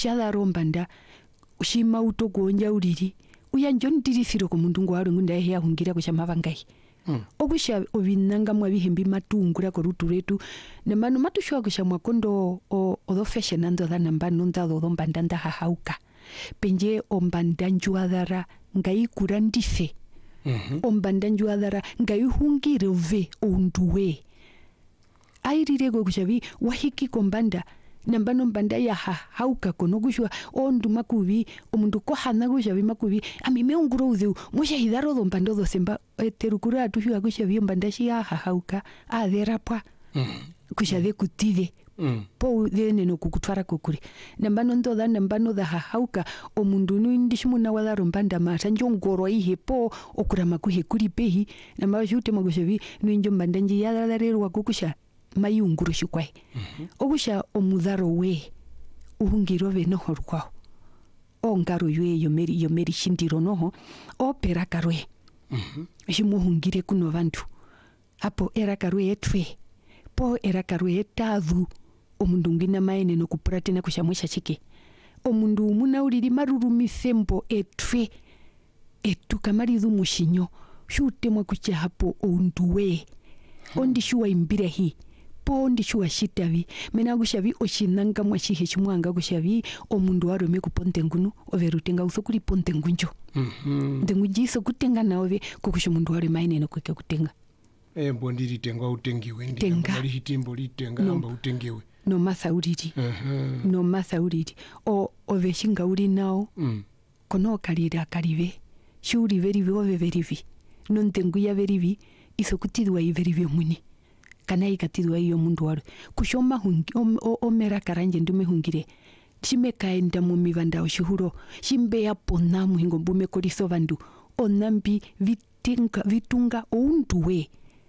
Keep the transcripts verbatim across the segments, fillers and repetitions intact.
kushala rombanda ushima utogonja uliri uyanjoni tirisiro ku mundu ngwaro ngunda ya hungira kushamava ngai mm. okusha obinanga mwa bihembi matungura ko ruturetu ne manu matushwa kusha mwakondo o odo fashion ando da namba nunda do mbanda nda hauka penje ombanda njuadara ngai kurandife mhm mm ombanda njuadara ngai hungire ve onduwe airire go kushabi wahiki kombanda nambano mbanda ya ha hauka kono kushwa ondu makubi omundu ko hana kushabi makubi amime unguro udeu musha hidaro do mbando do semba terukura atushwa kushabi mbanda shi ya ha hauka a derapwa mm. kushabe kutide mm. po dene no kukutwara kokuri nambano ndoda nambano da ha hauka omundu nuindishimuna wala rombanda mata njongoro ihe po okurama kuhe kuri pehi namba shute magushabi nuinjo mbanda nji ya darero wakukusha mayunguru shikwai mm-hmm. okusha omudharo we uhungirove noho rwao ongaro ywe yomeri yomeri shindiro noho opera karwe mhm mm shimuhungire kuno vantu hapo era karwe etwe po era karwe etadhu omundu ngina maene no kupratena kushamwisha chike omundu muna uliri marurumi sembo etwe etu kamari dhumushinyo shute mwa kucha hapo onduwe hmm. ondi shuwa imbire hi pondi shuwa shitavi mena gushavi oshinanga mwa shihe chimwanga gushavi omundu warome kuponte ngunu overutenga usokuri ponte ngunjo mhm ndengujiso kutenga nawe kukusha mundu ware maine no kweke kutenga eh bondiri tenga utengiwe ndi ngali hitimbo litenga no. amba utengiwe no masauriri uh-huh. no masauriri o oveshinga uri nao mm. kono kalira kalive shuri very very very no ntengu ya very isokutidwa iveri muni kana ikatidwa iyo mundu waro kushoma hungi o, o mera karanje ndume hungire chime kaenda mu mivanda oshuhuro shimbe ya pona muhingo mbume koliso vandu onambi vitinga vitunga onduwe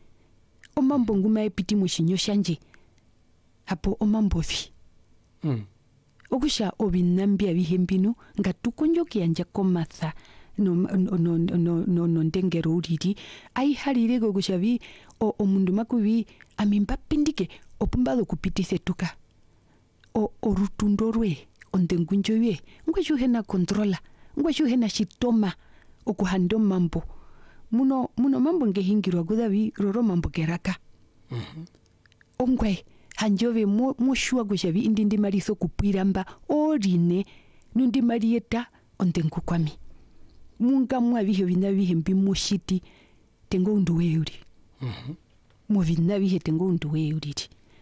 omambo nguma epiti mushinyo shanje hapo omambovi mm. okusha obinambi abihembinu ngatukonjo kyanja komatha no no no no no no ndengero uriri ai harire go kushavi o omundu makubi amimba pindike opumbalo kupitise tuka o orutundorwe ondengunjo ye ngweshu hena controla ngweshu hena shitoma okuhando mambo muno muno mambo ngehingirwa gudavi roro mambo keraka mhm mm ongwe hanjove mo moshua kushavi indindi mariso kupiramba orine nundi marieta ondengu kwami munga mwa bihe bina bihe mbimushiti tengo nduwe uri mhm mu bina bihe tengo nduwe uri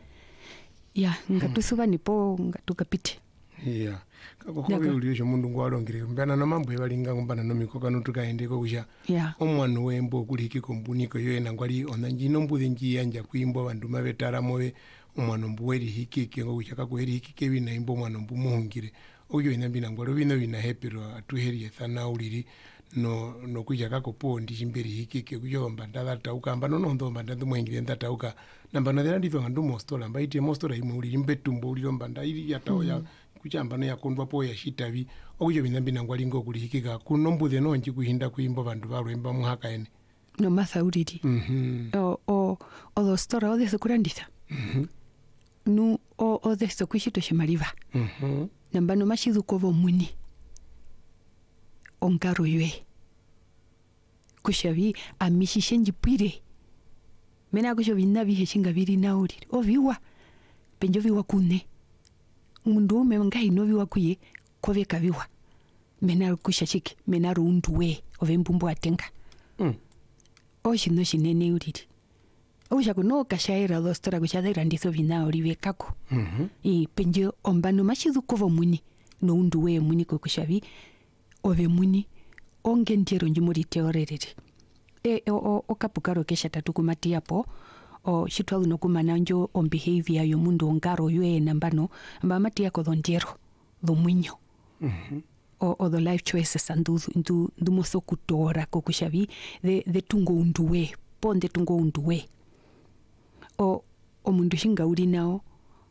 ya ngatusuba nipo ngatukapite yeah kako ko uri yo mundu ngwalongire mbana na mambo ebalinga ngombana no mikoka no tukaendeko kusha yeah omwana wembo kuliki kombuniko yo ena ngwali onanji nombuze nji yanja kwimbo bandu mabetara mobe omwana mbuweri hikike ngo kushaka kweri hikike bina imbo mwana mbumuhungire oyo ina bina ngwalo bina bina hepiro atuheri ethana uliri no no kujaka ko pondi chimberi hikike kuyomba ndala tauka no nondo mbanda ndumwengire ndatauka namba na ndito ngandu mostola mbaite mostola imwe uliri mbetumbo uliro mbanda iri yatawo ya kuchamba no yakondwa po ya shitavi oyo bina bina ngwali ngo kuli hikika kunombuze no nji kuhinda kuimbo bandu balwemba muhaka ene no mathauriri mhm o o o do stora o de kurandisa mhm nu o o de sto kushito shimariva mhm namba no mashizuko bo muni ongaro ywe kushavi amishishenji pire mena kushavi nabi heshinga biri nauri oviwa penjo viwa kune mundu me ngai no viwa kuye kove kaviwa mena kushashiki mena runduwe ovembumbu atenga mm oshi no shinene uriri osha kuno kashaira dostora kushadira ndiso vina oriwe kako mhm i penjo ombano mashizuko bo muni no unduwe muni ko kushavi ove muni onge ndiero njimuri teorerere e o o kapukaro kesha tatu kumatia po o shitwalu no kumana njo on behavior yo mundu ongaro yo nambano amba matia ko dondiero do munyo mhm o o the life choices andu ndu ndu moso kutora ko kushavi de de tungo unduwe ponde tungo unduwe o o mundu shinga uri nao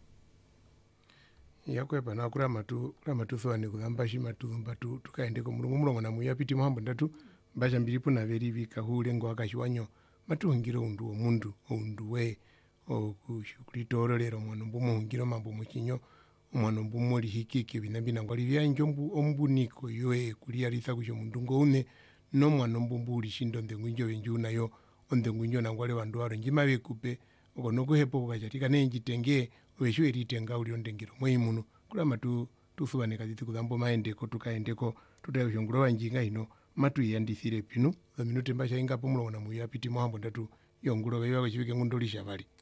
yakwepa na kura matu kura matu thwani kugamba shimatu mbatu tukaende ko mulungu mulongo na muyapiti muhambo ndatu mbasha mbilipo na veri vikahule ngo akashwanyo matungiro undu omundu undu we o kulitorolero mwana mbumuhungiro mambo mukinyo omwana mbumoli hikike binambina ngwali byanje ombuniko yoe kuliaritha kusho mundu ngoune nomwana mbumbuli shindo ndengwinjo benju nayo ondengwinjo nangwale bandu aro njima bekupe okono kuhepo kukachatika nenjitenge obeshu eritenga uli ondengiro mweyimuno kula matu tufubane kaziti kuzambo maendeko tukaendeko tutayoshongolo wanjinga ino matu yandithire pinu minute mbasha ingapo mulona muyapiti mohambo ndatu yongulo beiwa kuchibike ngundolisha bali